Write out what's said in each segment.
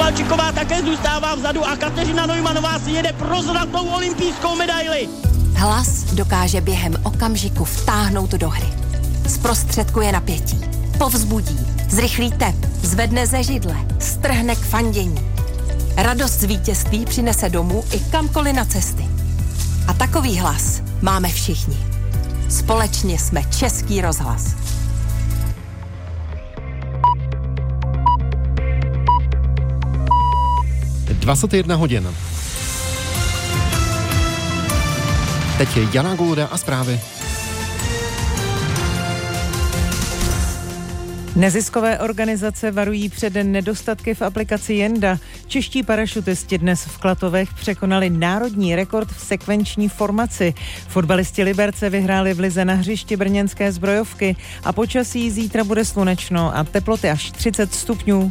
Kovalčiková také zůstává vzadu a Kateřina Neumannová si jede pro zlatou olympijskou medaili. Hlas dokáže během okamžiku vtáhnout do hry. Zprostředkuje napětí, povzbudí, zrychlí tep, zvedne ze židle, strhne k fandění. Radost z vítězství přinese domů i kamkoliv na cesty. A takový hlas máme všichni. Společně jsme Český rozhlas. Je 21 hodin. Teď je Jana Gouda a zprávy. Neziskové organizace varují před nedostatky v aplikaci Jenda. Čeští parašutisti dnes v Klatovech překonali národní rekord v sekvenční formaci. Fotbalisti Liberce vyhráli v lize na hřišti brněnské Zbrojovky a počasí zítra bude slunečno a teploty až 30 stupňů.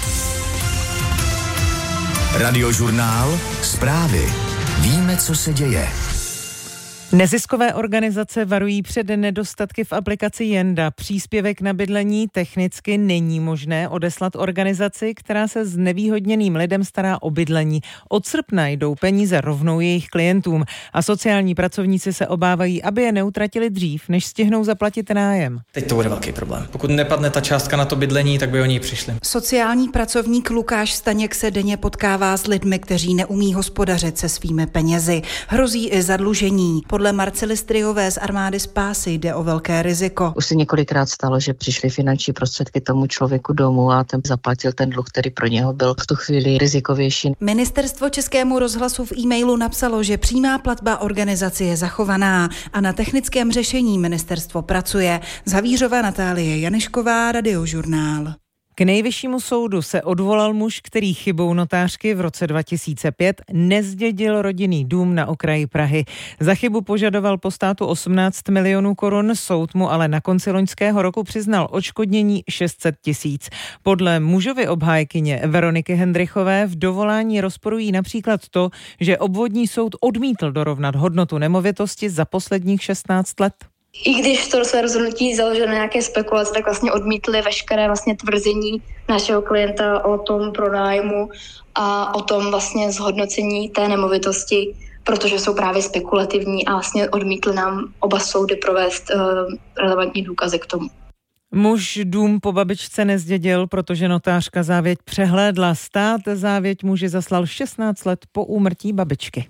Radiožurnál Zprávy. Víme, co se děje. Neziskové organizace varují před nedostatky v aplikaci Jenda. Příspěvek na bydlení technicky není možné odeslat organizaci, která se znevýhodněným lidem stará o bydlení. Od srpna jdou peníze rovnou jejich klientům a sociální pracovníci se obávají, aby je neutratili dřív, než stihnou zaplatit nájem. Teď to bude velký problém. Pokud nepadne ta částka na to bydlení, tak by o ní přišli. Sociální pracovník Lukáš Staněk se denně potkává s lidmi, kteří neumí hospodařit se svými penězi. Hrozí i zadlužení. Podle Marcely Stryhové z Armády spásy jde o velké riziko. Už se několikrát stalo, že přišly finanční prostředky tomu člověku domů a ten zaplatil ten dluh, který pro něho byl v tu chvíli rizikovější. Ministerstvo Českému rozhlasu v e-mailu napsalo, že přímá platba organizaci je zachovaná a na technickém řešení ministerstvo pracuje. Z Havířova Natálie Janešková, Radiožurnál. K nejvyššímu soudu se odvolal muž, který chybou notářky v roce 2005 nezdědil rodinný dům na okraji Prahy. Za chybu požadoval po státu 18 milionů korun, soud mu ale na konci loňského roku přiznal odškodnění 600 000. Podle mužovy obhájkyně Veroniky Hendrichové v dovolání rozporují například to, že obvodní soud odmítl dorovnat hodnotu nemovitosti za posledních 16 let. I když to své rozhodnutí založilo na nějaké spekulace, tak vlastně odmítli veškeré vlastně tvrzení našeho klienta o tom pronájmu a o tom vlastně zhodnocení té nemovitosti, protože jsou právě spekulativní a vlastně odmítli nám oba soudy provést relevantní důkazy k tomu. Muž dům po babičce nezdědil, protože notářka závěť přehlédla. Stát závěť muži zaslal 16 let po úmrtí babičky.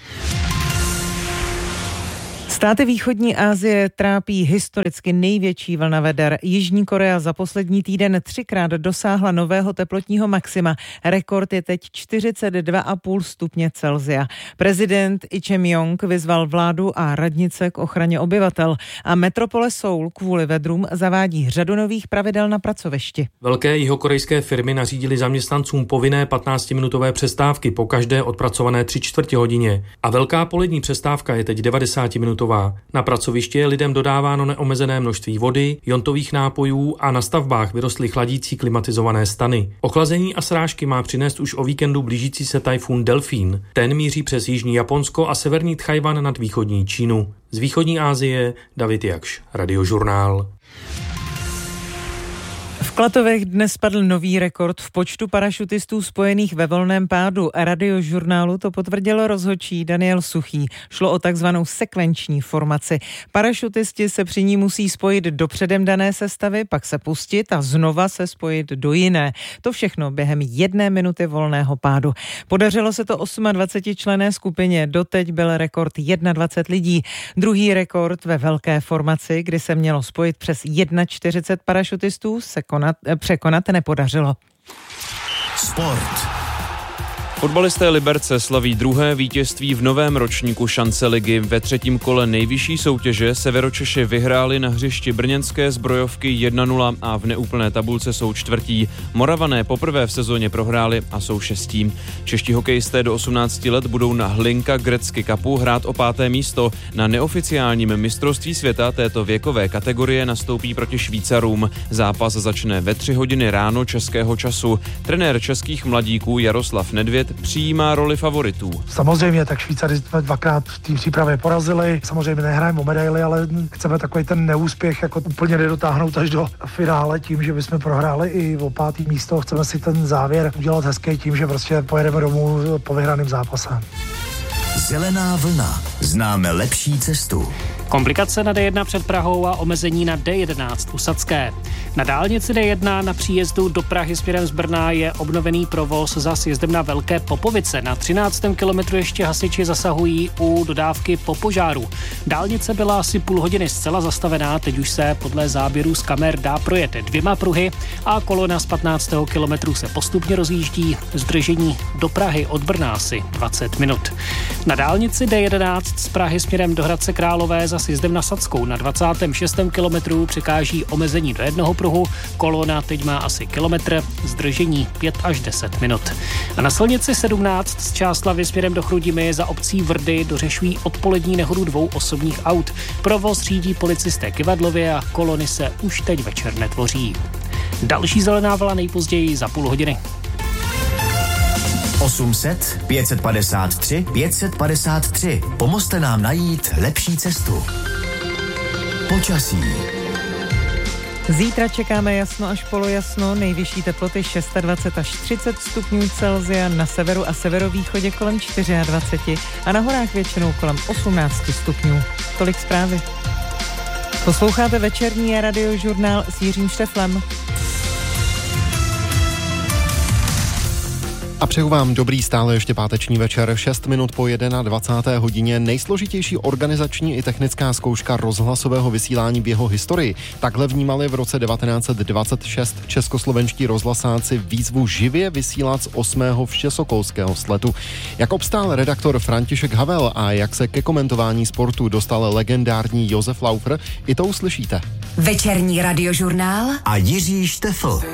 Státy východní Asie trápí historicky největší vlna veder. Jižní Korea za poslední týden 3krát dosáhla nového teplotního maxima. Rekord je teď 42,5 stupně Celsia. Prezident Lee Jae-myung vyzval vládu a radnice k ochraně obyvatel. A metropole Seoul kvůli vedrům zavádí řadu nových pravidel na pracovišti. Velké jihokorejské firmy nařídily zaměstnancům povinné 15-minutové přestávky po každé odpracované 3/4 hodině. A velká polední přestávka je teď 90-minutová. Na pracovišti je lidem dodáváno neomezené množství vody, jontových nápojů a na stavbách vyrostly chladící klimatizované stany. Ochlazení a srážky má přinést už o víkendu blížící se tajfun Delfín. Ten míří přes jižní Japonsko a severní Tchajwan nad východní Čínu. Z východní Asie David Jakš, Radiožurnál. V Klatovech dnes spadl nový rekord v počtu parašutistů spojených ve volném pádu. Radiožurnálu to potvrdil rozhodčí Daniel Suchý. Šlo o takzvanou sekvenční formaci. Parašutisti se při ní musí spojit do předem dané sestavy, pak se pustit a znova se spojit do jiné. To všechno během 1 minuty volného pádu. Podařilo se to 28členné skupině. Doteď byl rekord 21 lidí. Druhý rekord ve velké formaci, kdy se mělo spojit přes 41 parašutistů, se překonat nepodařilo. Sport. Fotbalisté Liberce slaví druhé vítězství v novém ročníku šance ligy. Ve 3. kole nejvyšší soutěže Severočeši vyhráli na hřišti brněnské Zbrojovky 1-0 a v neúplné tabulce jsou čtvrtí. Moravané poprvé v sezóně prohráli a jsou 6. Čeští hokejisté do 18 let budou na Hlinka Gretzky Cupu hrát o 5. místo. Na neoficiálním mistrovství světa této věkové kategorie nastoupí proti Švýcarům. Zápas začne ve 3 hodiny ráno českého času. Trenér českých mladíků Jaroslav Nedvěd přijímá roli favoritů. Samozřejmě, tak Švýcary jsme dvakrát v té přípravě porazili. Samozřejmě nehrajeme o medaily, ale chceme takový ten neúspěch jako úplně nedotáhnout až do finále tím, že bychom prohráli i o 5. místo. Chceme si ten závěr udělat hezký tím, že prostě pojedeme domů po vyhraným zápasem. Zelená vlna. Známe lepší cestu. Komplikace na D1 před Prahou a omezení na D11 u Sadské. Na dálnici D1 na příjezdu do Prahy směrem z Brna je obnovený provoz za sjezdem na Velké Popovice. Na 13. kilometru ještě hasiči zasahují u dodávky po požáru. Dálnice byla asi půl hodiny zcela zastavená, teď už se podle záběrů z kamer dá projet 2 pruhy a kolona z 15. kilometru se postupně rozjíždí. Zdržení do Prahy od Brna asi 20 minut. Na dálnici D11 z Prahy směrem do Hradce Králové za sjezdem na Sadskou na 26. kilometru překáží omezení do 1 pruhu. Kolona teď má asi kilometr, zdržení 5 až 10 minut. A na silnici 17 z Čáslavi směrem do Chrudimi za obcí Vrdy dořešují odpolední nehodu 2 osobních aut. Provoz řídí policisté Kyvadlově a kolony se už teď večer netvoří. Další zelená vlna nejpozději za půl hodiny. 800 553 553. Pomozte nám najít lepší cestu. Počasí. Zítra čekáme jasno až polojasno, nejvyšší teploty 26 až 30 stupňů Celsia, na severu a severovýchodě kolem 24 a na horách většinou kolem 18 stupňů. Tolik zprávy. Posloucháte večerní radiožurnál s Jiřím Šteflem. A přeju vám dobrý stále ještě páteční večer, 6 minut po 21. hodině, nejsložitější organizační i technická zkouška rozhlasového vysílání v jeho historii. Takhle vnímali v roce 1926 českoslovenští rozhlasáci výzvu živě vysílat z 8. všesokolského sletu. Jak obstál redaktor František Havel a jak se ke komentování sportu dostal legendární Josef Laufer, i to uslyšíte. Večerní radiožurnál a Jiří Štefl.